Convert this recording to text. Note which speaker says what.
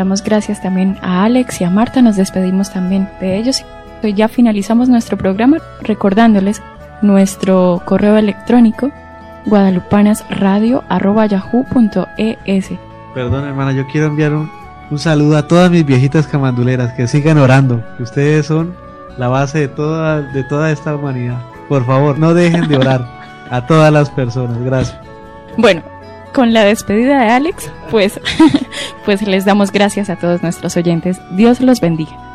Speaker 1: damos gracias también a Alex y a Marta, nos despedimos también de ellos. Hoy ya finalizamos nuestro programa recordándoles nuestro correo electrónico guadalupanasradio@yahoo.es.
Speaker 2: Perdón, hermana, yo quiero enviar un saludo a todas mis viejitas camanduleras, que sigan orando, que ustedes son la base de toda esta humanidad. Por favor, no dejen de orar a todas las personas. Gracias.
Speaker 1: Bueno, con la despedida de Alex, pues les damos gracias a todos nuestros oyentes. Dios los bendiga.